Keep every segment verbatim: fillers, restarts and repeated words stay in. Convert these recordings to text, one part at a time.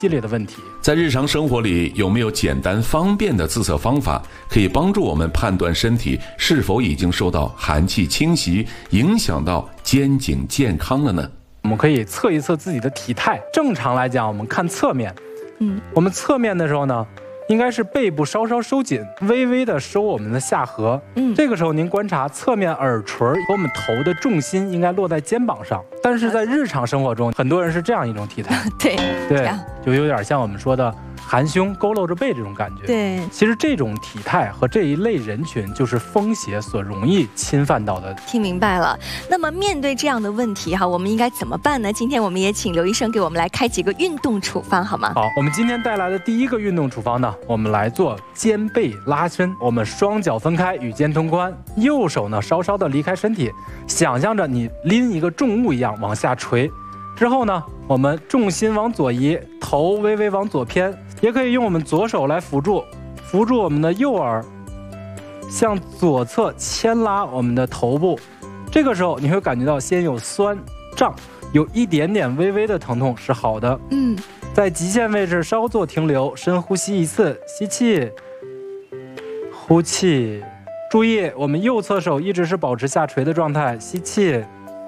系列的问题。 在日常生活里，有没有简单方便的自测方法，可以帮助我们判断身体是否已经受到寒气侵袭，影响到肩颈健康了呢？ 我们可以测一测自己的体态。正常来讲，我们看侧面，嗯，我们侧面的时候呢，应该是背部稍稍收紧，微微的收我们的下颌。嗯，这个时候您观察侧面耳垂和我们头的重心应该落在肩膀上。但是在日常生活中，很多人是这样一种体态， 对对，就有点像我们说的含胸佝偻着背这种感觉。 对， 其实这种体态和这一类人群就是风邪所容易侵犯到的。 听明白了。那么面对这样的问题哈，我们应该怎么办呢？今天我们也请刘医生给我们来开几个运动处方好吗？ 好，我们今天带来的第一个运动处方呢，我们来做肩背拉伸。我们双脚分开，与肩同宽，右手呢稍稍的离开身体，想象着你拎一个重物一样往下垂。之后呢，我们重心往左移，头微微往左偏，也可以用我们左手来辅助，扶住我们的右耳，向左侧牵拉我们的头部。这个时候你会感觉到先有酸胀，有一点点微微的疼痛是好的。嗯，在极限位置稍作停留，深呼吸一次，吸气，呼气。注意，我们右侧手一直是保持下垂的状态，吸气。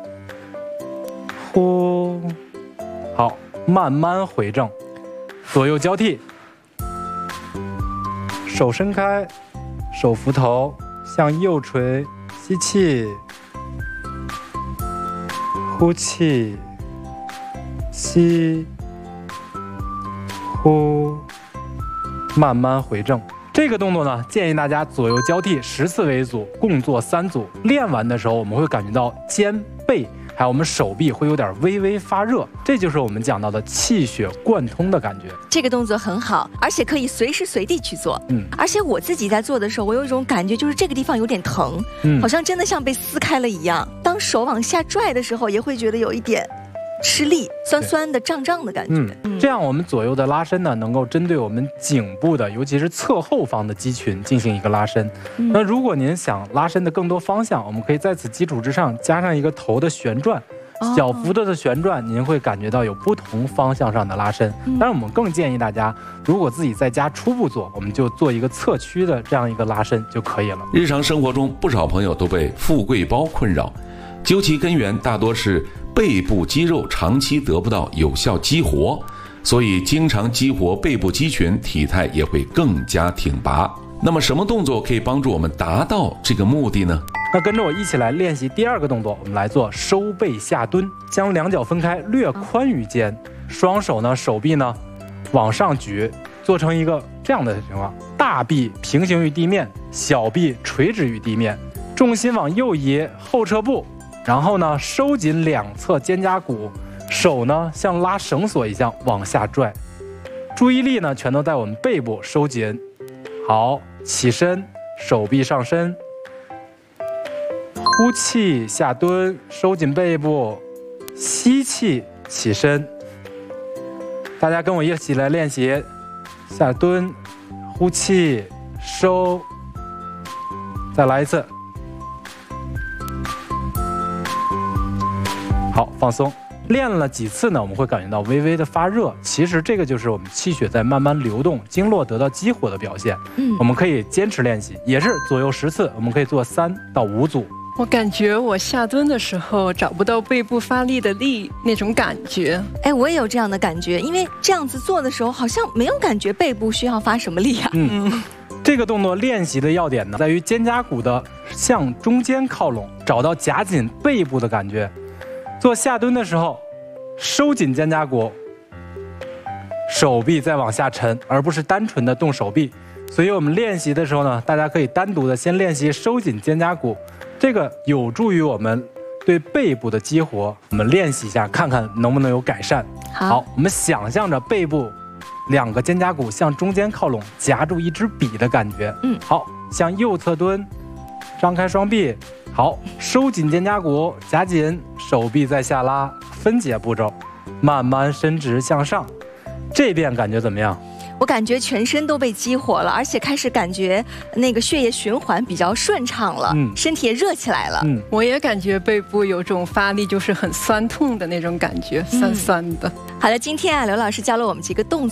呼，好，慢慢回正，左右交替，手伸开，手扶头，向右垂，吸气，呼气，吸，呼，慢慢回正。这个动作呢，建议大家左右交替十次为一组，共做三组。练完的时候，我们会感觉到肩背还有我们手臂会有点微微发热，这就是我们讲到的气血贯通的感觉。 这个动作很好，而且可以随时随地去做。嗯，而且我自己在做的时候，我有一种感觉，就是这个地方有点疼，嗯，好像真的像被撕开了一样。当手往下拽的时候，也会觉得有一点吃力，酸酸的、胀胀的感觉。 嗯，这样我们左右的拉伸呢，能够针对我们颈部的，尤其是侧后方的肌群进行一个拉伸。嗯，那如果您想拉伸的更多方向，我们可以在此基础之上加上一个头的旋转，小幅度的旋转，您会感觉到有不同方向上的拉伸。当然，我们更建议大家，如果自己在家初步做，我们就做一个侧屈的这样一个拉伸就可以了。 日常生活中，不少朋友都被富贵包困扰，究其根源，大多是背部肌肉长期得不到有效激活，所以经常激活背部肌群，体态也会更加挺拔。那么什么动作可以帮助我们达到这个目的呢？ 那跟着我一起来练习第二个动作，我们来做收背下蹲，将两脚分开，略宽于肩，双手呢手臂呢往上举，做成一个这样的情况，大臂平行于地面，小臂垂直于地面，重心往右移，后撤步，然后呢收紧两侧肩胛骨，手呢像拉绳索一样往下拽，注意力呢全都在我们背部收紧。好，起身，手臂上伸，呼气下蹲，收紧背部，吸气起身。大家跟我一起来练习，下蹲，呼气收，再来一次。好，放松。练了几次呢，我们会感觉到微微的发热，其实这个就是我们气血在慢慢流动，经络得到激活的表现。嗯，我们可以坚持练习，也是左右十次，我们可以做三到五组。 我感觉我下蹲的时候找不到背部发力的力那种感觉。 哎，我也有这样的感觉，因为这样子做的时候好像没有感觉背部需要发什么力啊。 嗯，这个动作练习的要点呢，在于肩胛骨的向中间靠拢，找到夹紧背部的感觉。做下蹲的时候，收紧肩胛骨，手臂再往下沉，而不是单纯的动手臂。所以我们练习的时候呢，大家可以单独的先练习收紧肩胛骨，这个有助于我们对背部的激活。我们练习一下，看看能不能有改善。好，好，我们想象着背部两个肩胛骨向中间靠拢，夹住一支笔的感觉。嗯，好，向右侧蹲，张开双臂。好，收紧肩胛骨，夹紧，手臂再下拉，分解步骤，慢慢伸直向上。这边感觉怎么样？ 我感觉全身都被激活了，而且开始感觉那个血液循环比较顺畅了，嗯，身体也热起来了。 嗯，我也感觉背部有种发力，就是很酸痛的那种感觉，酸酸的。 好了，今天啊，刘老师教了我们几个动作。